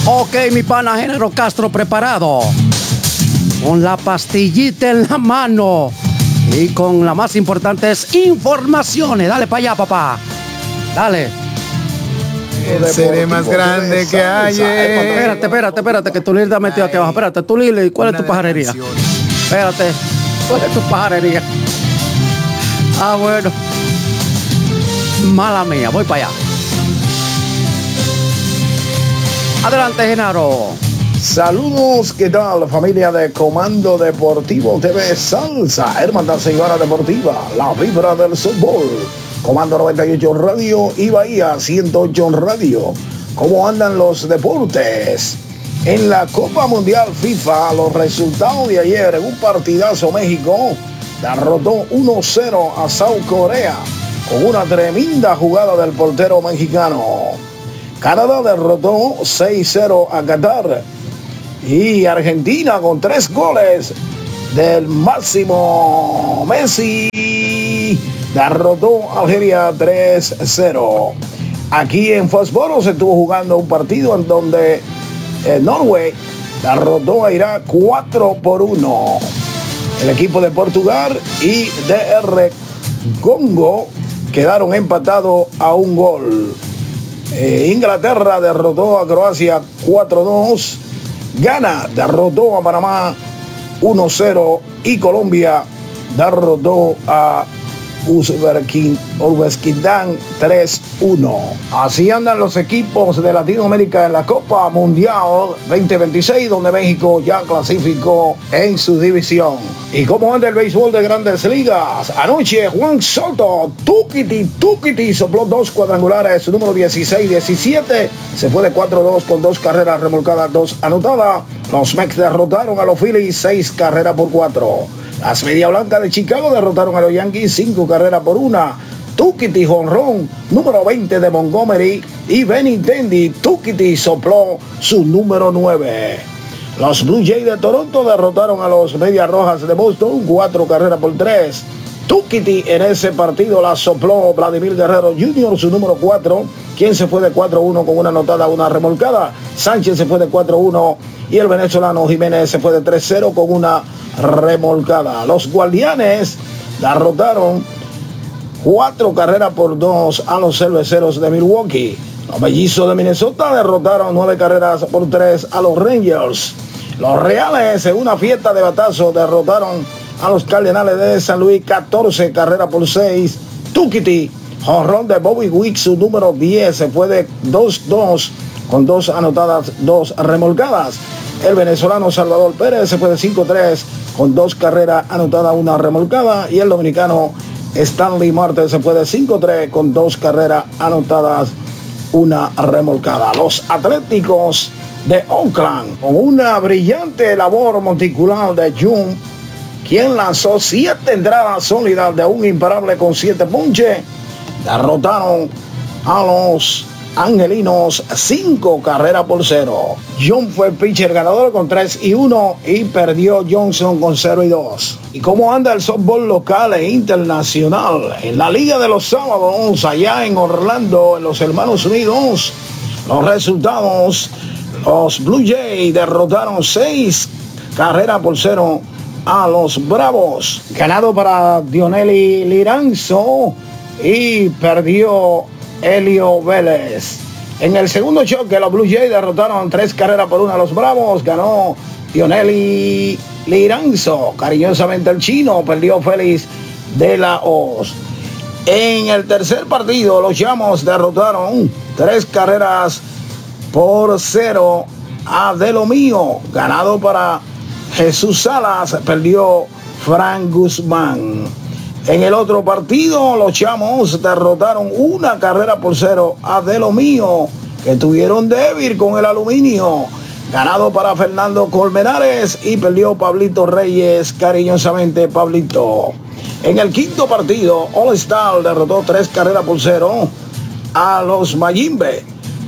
Ok, mi pana Género Castro preparado. Con la pastillita en la mano. Y con las más importantes informaciones. Dale para allá, papá. Dale. El seré más grande que hay. Espérate, que Tulil está metido aquí abajo. Espérate, Tulil, ¿cuál es tu pajarería? Espérate, ¿cuál es tu pajarería? Ah, bueno. Mala mía, voy para allá. Adelante, Genaro. Saludos, ¿qué tal, familia de Comando Deportivo TV Salsa, Hermandad Seguidora Deportiva, la vibra del fútbol, Comando 98 Radio y Bahía 108 Radio. ¿Cómo andan los deportes? En la Copa Mundial FIFA, los resultados de ayer, en un partidazo, México derrotó 1-0 a South Corea con una tremenda jugada del portero mexicano. Canadá derrotó 6-0 a Qatar. Y Argentina con 3 goles del máximo Messi derrotó a Algeria 3-0. Aquí en Foxboro se estuvo jugando un partido en donde Norway derrotó a Irak 4-1. El equipo de Portugal y DR Congo quedaron empatados a 1 gol. Inglaterra derrotó a Croacia 4-2. Ghana derrotó a Panamá 1-0 y Colombia derrotó a Uzbekistán 3-1. Así andan los equipos de Latinoamérica en la Copa Mundial 2026, donde México ya clasificó en su división. ¿Y cómo anda el béisbol de Grandes Ligas? Anoche Juan Soto, Tukiti, sopló 2 cuadrangulares, su número 16-17, se fue de 4-2 con 2 carreras remolcadas, 2 anotadas. Los Mets derrotaron a los Phillies 6 carreras por 4. Las Media Blancas de Chicago derrotaron a los Yankees 5 carreras por 1. Tukiti jonrón, número 20 de Montgomery, y Benintendi, Tukiti sopló su número 9. Los Blue Jays de Toronto derrotaron a los Medias Rojas de Boston 4 carreras por 3. Tukiti en ese partido la sopló Vladimir Guerrero Jr., su número 4, quien se fue de 4-1 con una anotada, una remolcada. Sánchez se fue de 4-1 y el venezolano Jiménez se fue de 3-0 con una remolcada. Los Guardianes derrotaron 4 carreras por 2 a los Cerveceros de Milwaukee. Los Mellizos de Minnesota derrotaron 9 carreras por 3 a los Rangers. Los Reales en una fiesta de batazo derrotaron a los Cardenales de San Luis 14 carreras por 6. Tukiti, jonrón de Bobby Wick, su número 10, se fue de 2-2 con 2 anotadas, 2 remolcadas. El venezolano Salvador Pérez se fue de 5-3 con 2 carreras anotadas, 1 remolcada. Y el dominicano Stanley Marte se fue de 5-3 con 2 carreras anotadas, 1 remolcada. Los Atléticos de Oakland, con una brillante labor monticular de Jung, quien lanzó 7 entradas sólidas de un imparable con 7 ponches, derrotaron a los angelinos 5 carreras por 0. John fue el pitcher ganador con 3-1 y perdió Johnson con 0-2. ¿Y cómo anda el softball local e internacional? En la Liga de los Sábados, allá en Orlando, en los Hermanos Unidos, los resultados: los Blue Jays derrotaron 6 carreras por 0 a los Bravos. Ganado para Dionelli Liranzo y perdió Helio Vélez. En el segundo choque, los Blue Jays derrotaron 3 carreras por 1 a los Bravos. Ganó Dionelli Liranzo, cariñosamente el chino, perdió Félix de la Hoz. En el tercer partido, los Llamos derrotaron 3 carreras por 0 a De Lo Mío. Ganado para Jesús Salas, perdió Frank Guzmán. En el otro partido, los Chamos derrotaron 1 carrera por 0 a De Lo Mío, que tuvieron débil con el Aluminio. Ganado para Fernando Colmenares y perdió Pablito Reyes, cariñosamente Pablito. En el quinto partido, All Star derrotó 3 carreras por 0 a los Mayimbe.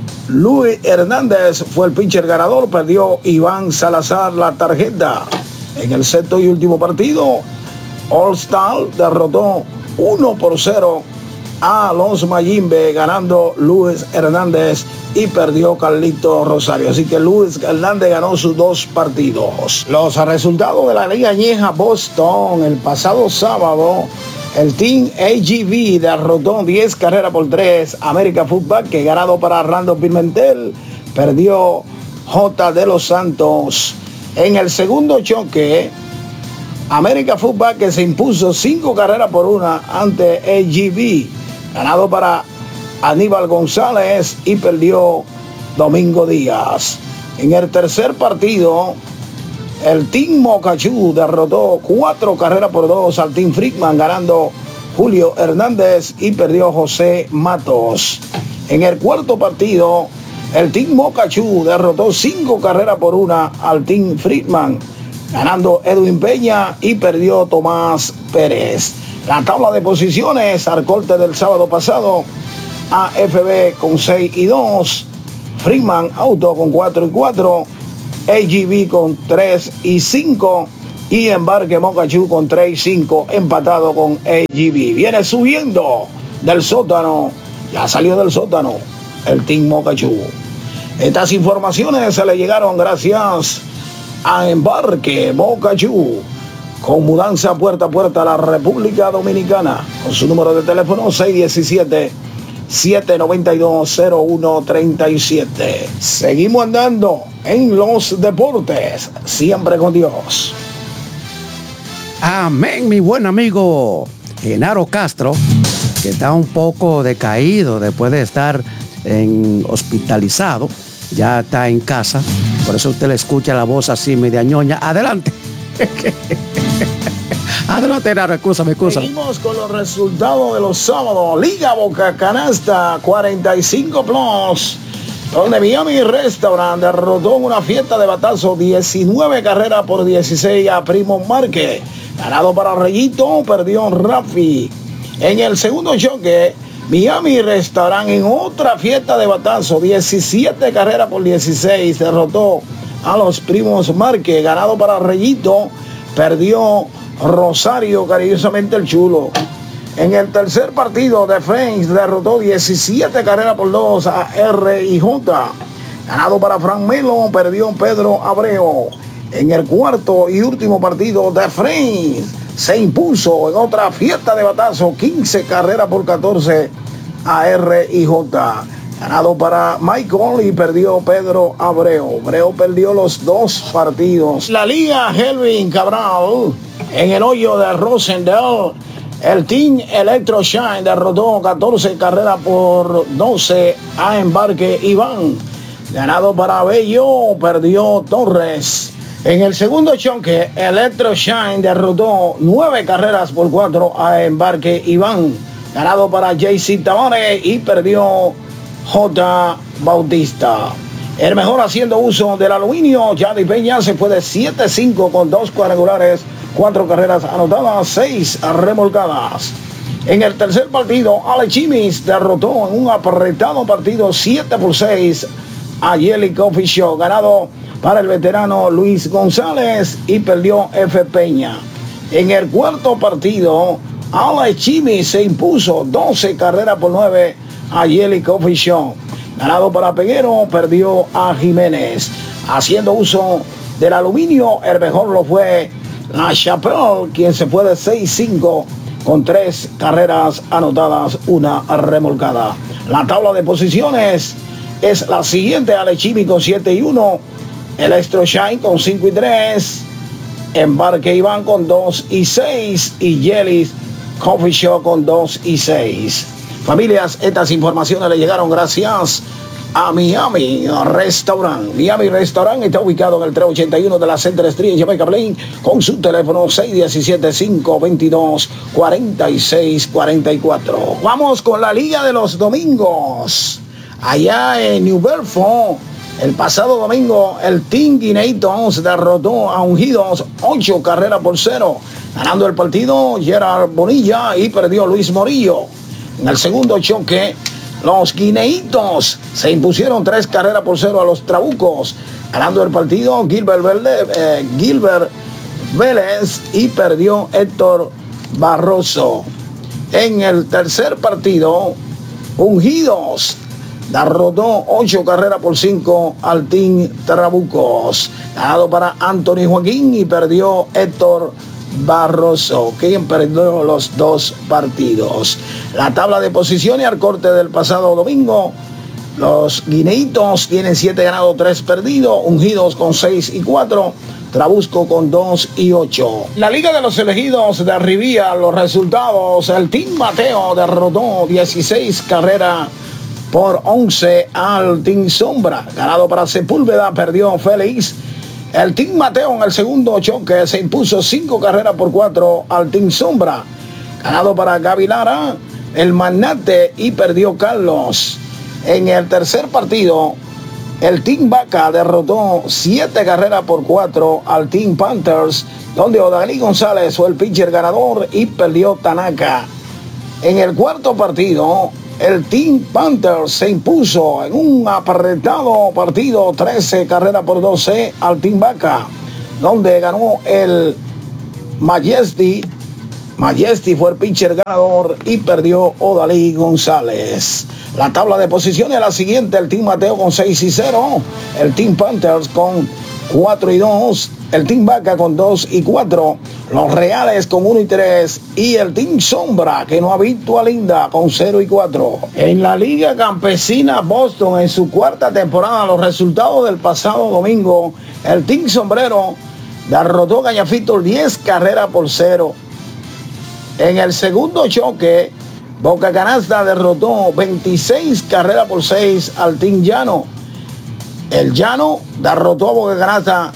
Luis Hernández fue el pitcher ganador, perdió Iván Salazar la tarjeta. En el sexto y último partido, All Star derrotó 1-0 a los Mayimbe, ganando Luis Hernández y perdió Carlito Rosario. Así que Luis Hernández ganó sus 2 partidos. Los resultados de la Liga Añeja Boston el pasado sábado. El Team AGV derrotó 10 carreras por 3 América Football, que ganado para Randall Pimentel, perdió J. de los Santos. En el segundo choque, América Football, que se impuso 5 carreras por 1 ante AGV, ganado para Aníbal González y perdió Domingo Díaz. En el tercer partido, el Team Mocachú derrotó 4 carreras por 2 al Team Friedman, ganando Julio Hernández y perdió José Matos. En el cuarto partido, el Team Mocachú derrotó 5 carreras por 1 al Team Friedman, ganando Edwin Peña y perdió Tomás Pérez. La tabla de posiciones al corte del sábado pasado: AFB con 6-2, Friedman Auto con 4-4, AGV con 3-5 y Embarque Mocachú con 3-5, empatado con AGV. Viene subiendo del sótano, ya salió del sótano el Team Mocachú. Estas informaciones se le llegaron gracias a Embarque Mocachú, con mudanza puerta a puerta a la República Dominicana, con su número de teléfono 617-792-0137. Seguimos andando en los deportes, siempre con Dios. Amén, mi buen amigo Genaro Castro, que está un poco decaído después de estar hospitalizado. Ya está en casa, por eso usted le escucha la voz así media ñoña. Adelante. Adelante, Genaro, escúchame. Seguimos con los resultados de los sábados. Liga Boca Canasta 45 plus, donde Miami Restaurant derrotó en una fiesta de batazo 19 carreras por 16 a Primo Márquez. Ganado para Reyito, perdió Rafi. En el segundo choque, Miami Restaurant en otra fiesta de batazo 17 carreras por 16 derrotó a los Primos Márquez. Ganado para Reyito, perdió Rosario, cariñosamente el Chulo. En el tercer partido, The Flames derrotó 17 carreras por 2 a R&J. Ganado para Frank Melo, perdió Pedro Abreu. En el cuarto y último partido, The Flames se impuso en otra fiesta de batazo 15 carreras por 14 a R&J. Ganado para Michael y perdió Pedro Abreu. Abreu perdió los 2 partidos. La Liga Helvin Cabral, en el hoyo de Rosendale, el Team Electro Shine derrotó 14 carreras por 12 a Embarque Iván. Ganado para Bello, perdió Torres. En el segundo choque, Electro Shine derrotó 9 carreras por 4 a Embarque Iván. Ganado para JC Tavares y perdió J. Bautista. El mejor haciendo uso del aluminio, Yadi Peña, se fue de 7-5 con 2 cuadrangulares, 4 carreras anotadas, 6 remolcadas. En el tercer partido, Alex Chimis derrotó en un apretado partido 7-6 a Jelly Coffee Show. Ganado para el veterano Luis González y perdió F. Peña. En el cuarto partido, Alex Chimis se impuso 12 carreras por 9 a Jelly Coffee Show. Ganado para Peguero, perdió a Jiménez. Haciendo uso del aluminio, el mejor lo fue La Chapelle, quien se fue de 6-5 con 3 carreras anotadas, 1 remolcada. La tabla de posiciones es la siguiente: Alex Chimis con 7-1, Electro Shine con 5-3, Embarque Iván con 2-6 y Jelly Coffee Show con 2-6. Familias, estas informaciones le llegaron gracias a Miami Restaurant. Miami Restaurant está ubicado en el 381 de la Center Street en Jamaica Plain, con su teléfono 617-522-4644. Vamos con la Liga de los Domingos. Allá en New Bedford, el pasado domingo, el Team Guineatos derrotó a Ungidos 8 carreras por 0. Ganando el partido, Gerard Bonilla y perdió Luis Morillo. En el segundo choque, los Guineitos se impusieron 3 carreras por 0 a los Trabucos. Ganando el partido, Gilbert Vélez y perdió Héctor Barroso. En el tercer partido, Ungidos derrotó 8 carreras por 5 al Team Trabucos. Ganado para Anthony Joaquín y perdió Héctor Barroso, quien perdió los 2 partidos. La tabla de posiciones al corte del pasado domingo: los guineitos tienen 7 ganados, 3 perdidos. Ungidos con 6 y 4. Trabusco con 2 y 8. La Liga de los Elegidos de Rivía, los resultados: el Team Mateo derrotó 16 carreras por 11 al Team Sombra. Ganado para Sepúlveda, perdió Félix. El Team Mateo en el segundo choque se impuso 5 carreras por 4 al Team Sombra. Ganado para Gavilara, el Magnate, y perdió Carlos. En el tercer partido, el Team Vaca derrotó 7 carreras por 4 al Team Panthers, donde Odalí González fue el pitcher ganador y perdió Tanaka. En el cuarto partido, el Team Panthers se impuso en un apretado partido 13 carreras por 12 al Team Vaca, donde ganó el Majesty. Majesty fue el pitcher ganador y perdió Odalí González. La tabla de posiciones es la siguiente: el Team Mateo con 6 y 0, el Team Panthers con 4 y 2, el Team Vaca con 2 y 4, los Reales con 1 y 3 y el Team Sombra, que no ha visto a Linda, con 0 y 4. En la Liga Campesina Boston, en su cuarta temporada, los resultados del pasado domingo: el Team Sombrero derrotó a Cañafito 10 carreras por 0. En el segundo choque, Boca Canasta derrotó 26 carreras por 6 al Team Llano. El Llano derrotó a Boca Canasta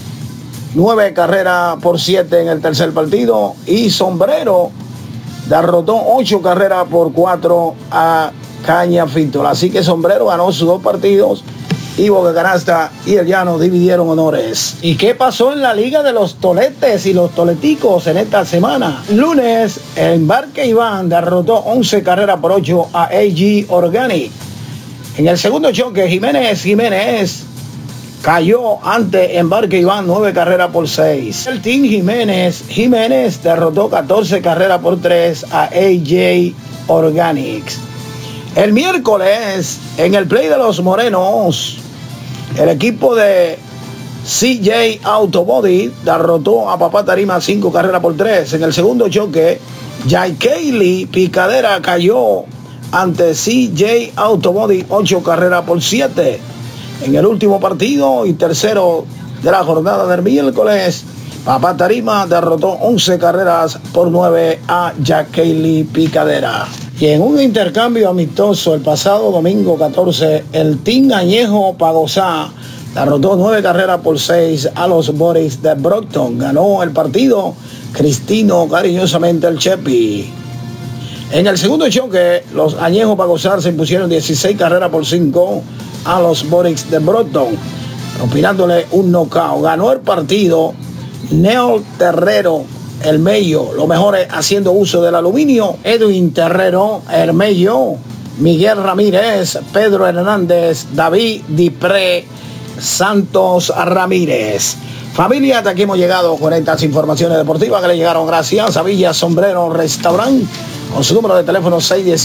9 carreras por 7 en el tercer partido. Y Sombrero derrotó 8 carreras por 4 a Cañafito. Así que Sombrero ganó sus 2 partidos y Boca Canasta y el Llano dividieron honores. ¿Y qué pasó en la Liga de los Toletes y los Toleticos en esta semana? Lunes, Embarque Iván derrotó 11 carreras por 8 a AG Organic. En el segundo choque, Jiménez cayó ante Embarque Iván 9 carreras por 6. El Team Jiménez derrotó 14 carreras por 3 a AJ Organics. El miércoles, en el play de los Morenos, el equipo de CJ Autobody derrotó a Papá Tarima 5 carreras por 3. En el segundo choque, Jay Kaylee Picadera cayó ante CJ Autobody 8 carreras por 7. En el último partido y tercero de la jornada del miércoles, Papá Tarima derrotó 11 carreras por 9 a Jay Kaylee Picadera. Y en un intercambio amistoso el pasado domingo 14, el Team Añejo Pagosá derrotó 9 carreras por 6 a los Boris de Brockton. Ganó el partido Cristino, cariñosamente el Chepi. En el segundo choque, los Añejo Pagosá se impusieron 16 carreras por 5 a los Boris de Brockton, propinándole un knockout. Ganó el partido Neo Terrero, el Mello, los mejores haciendo uso del aluminio: Edwin Terrero, el Mello, Miguel Ramírez, Pedro Hernández, David Dipré, Santos Ramírez. Familia, hasta aquí hemos llegado con estas informaciones deportivas que le llegaron gracias a Villa Sombrero Restaurant, con su número de teléfono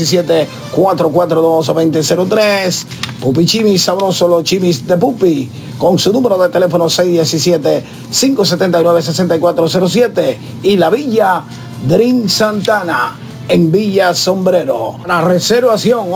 617-442-2003. Pupi Chimis, sabroso los chimis de Pupi, con su número de teléfono 617-579-6407. Y la Villa Dream Santana, en Villa Sombrero. La reservación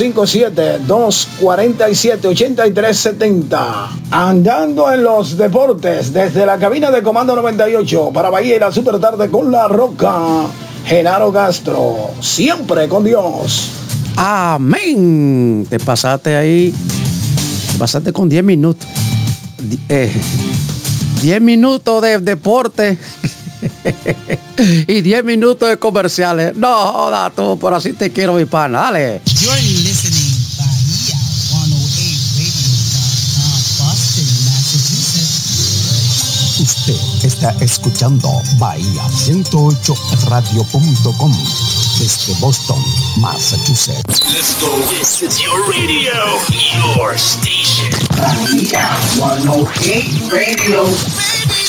857-247-8370. Andando en los deportes, desde la cabina de Comando 98 para Bahía y la Super Tarde con La Roca, Genaro Castro, siempre con Dios. Amén. Te pasaste ahí. Te pasaste con 10 minutos. 10 minutos de deporte y 10 minutos de comerciales. No joda tú, por así te quiero, mi pana. Dale. You're listening Bahía 108radio.com, Boston, Massachusetts. Usted está escuchando Bahía 108radio.com desde Boston, Massachusetts. Let's go. This is your radio, your station. Bahía 108 Radio. Baby.